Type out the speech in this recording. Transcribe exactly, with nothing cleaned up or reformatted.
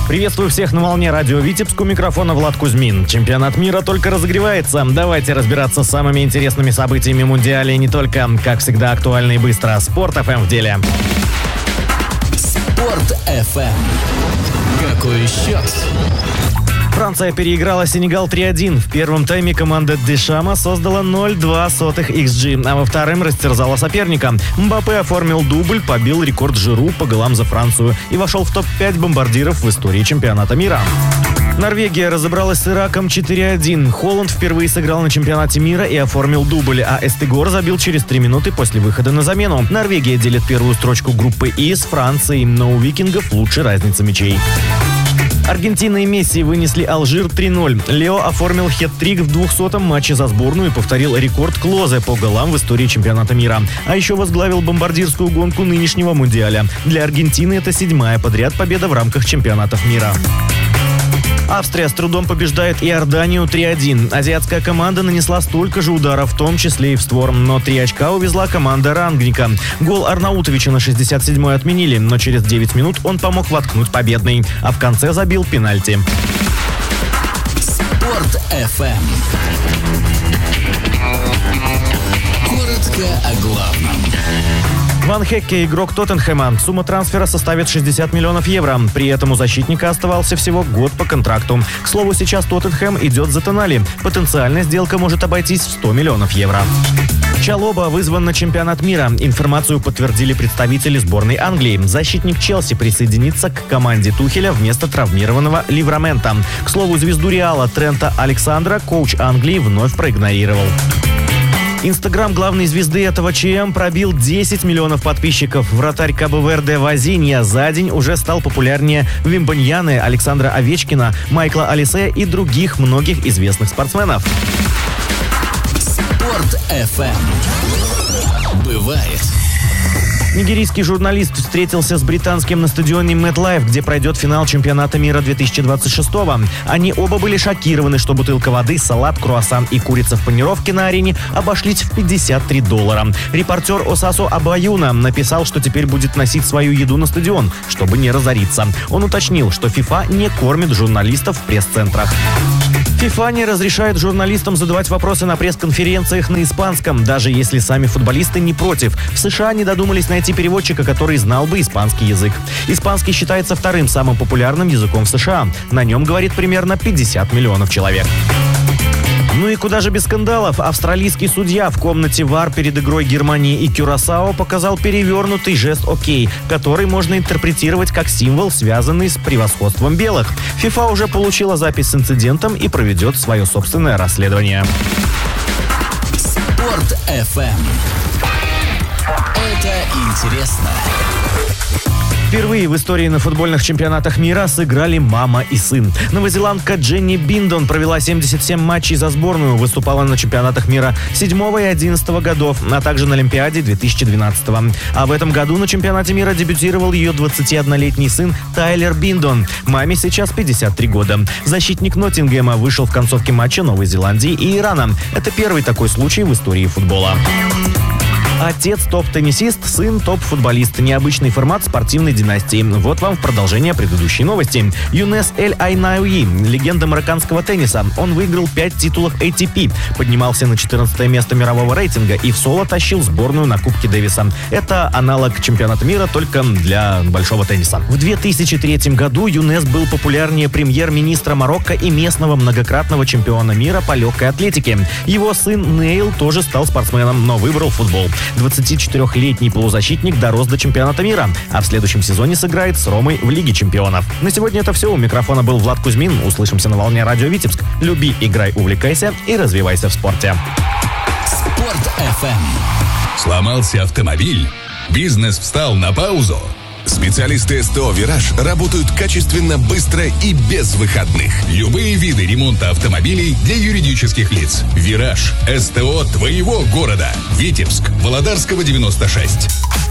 Приветствую всех на волне радио Витебск, у микрофона Влад Кузьмин. Чемпионат мира только разогревается. Давайте разбираться с самыми интересными событиями Мундиаля и не только. Как всегда, актуально и быстро. Спорт эф эм в деле. Спорт эф эм. Какой счет? Франция переиграла Сенегал три один. В первом тайме команда Дешама создала ноль целых две сотых икс джи, а во втором растерзала соперника. Мбаппе оформил дубль, побил рекорд Жиру по голам за Францию и вошел в топ пять бомбардиров в истории чемпионата мира. Норвегия разобралась с Ираком четыре один. Холланд впервые сыграл на чемпионате мира и оформил дубль, а Эстегор забил через три минуты после выхода на замену. Норвегия делит первую строчку группы И с Францией, но у викингов лучше разница мячей. Аргентина и Месси вынесли Алжир три ноль. Лео оформил хет-трик в двухсотом матче за сборную и повторил рекорд Клозе по голам в истории чемпионата мира. А еще возглавил бомбардирскую гонку нынешнего Мундиаля. Для Аргентины это седьмая подряд победа в рамках чемпионатов мира. Австрия с трудом побеждает Иорданию три один. Азиатская команда нанесла столько же ударов, в том числе и в створ, но три очка увезла команда Рангника. Гол Арнаутовича на шестьдесят седьмой отменили, но через девять минут он помог воткнуть победный, а в конце забил пенальти. Спорт эф эм. Коротко о главном. Ван Хекке, игрок Тоттенхэма. Сумма трансфера составит шестьдесят миллионов евро. При этом у защитника оставался всего год по контракту. К слову, сейчас Тоттенхэм идет за Тонали. Потенциальная сделка может обойтись в сто миллионов евро. Чалоба вызван на чемпионат мира. Информацию подтвердили представители сборной Англии. Защитник Челси присоединится к команде Тухеля вместо травмированного Ливрамента. К слову, звезду Реала Трента Александра коуч Англии вновь проигнорировал. Инстаграм главной звезды этого ЧМ пробил десять миллионов подписчиков. Вратарь Кабо-Верде Вазинья за день уже стал популярнее Вимбаньяны, Александра Овечкина, Майкла Олисе и других многих известных спортсменов. Спорт эф эм. Бывает. Нигерийский журналист встретился с британским на стадионе MetLife, где пройдет финал чемпионата мира две тысячи двадцать шестого. Они оба были шокированы, что бутылка воды, салат, круассан и курица в панировке на арене обошлись в пятьдесят три доллара. Репортер Осасу Абаюна написал, что теперь будет носить свою еду на стадион, чтобы не разориться. Он уточнил, что FIFA не кормит журналистов в пресс-центрах. FIFA не разрешает журналистам задавать вопросы на пресс-конференциях на испанском, даже если сами футболисты не против. В США не додумались найти переводчика, который знал бы испанский язык. Испанский считается вторым самым популярным языком в США. На нем говорит примерно пятьдесят миллионов человек. Ну и куда же без скандалов? Австралийский судья в комнате ВАР перед игрой Германии и Кюрасао показал перевернутый жест «Окей», который можно интерпретировать как символ, связанный с превосходством белых. FIFA уже получила запись с инцидентом и проведет свое собственное расследование. Спорт эф эм. Это интересно. Впервые в истории на футбольных чемпионатах мира сыграли мама и сын. Новозеландка Дженни Биндон провела семьдесят семь матчей за сборную, выступала на чемпионатах мира седьмого и одиннадцатого годов, а также на Олимпиаде две тысячи двенадцатого. А в этом году на чемпионате мира дебютировал ее двадцатиоднолетний сын Тайлер Биндон. Маме сейчас пятьдесят три года. Защитник Ноттингема вышел в концовке матча Новой Зеландии и Ирана. Это первый такой случай в истории футбола. Отец топ-теннисист, сын топ-футболист. Необычный формат спортивной династии. Вот вам в продолжение предыдущей новости. Юнес Эль-Айнауи, легенда марокканского тенниса. Он выиграл пять титулов эй ти пи, поднимался на четырнадцатое место мирового рейтинга и в соло тащил сборную на Кубке Дэвиса. Это аналог чемпионата мира, только для большого тенниса. В две тысячи третьем году Юнес был популярнее премьер-министра Марокко и местного многократного чемпиона мира по легкой атлетике. Его сын Нейл тоже стал спортсменом, но выбрал футбол. двадцатичетырехлетний полузащитник дорос до чемпионата мира, а в следующем сезоне сыграет с Ромой в Лиге чемпионов. На сегодня это все. У микрофона был Влад Кузьмин. Услышимся на волне радио Витебск. Люби, играй, увлекайся и развивайся в спорте. Спорт эф эм. Сломался автомобиль? Бизнес встал на паузу? Специалисты СТО «Вираж» работают качественно, быстро и без выходных. Любые виды ремонта автомобилей для юридических лиц. «Вираж» – СТО твоего города. Витебск, Володарского, девяносто шесть.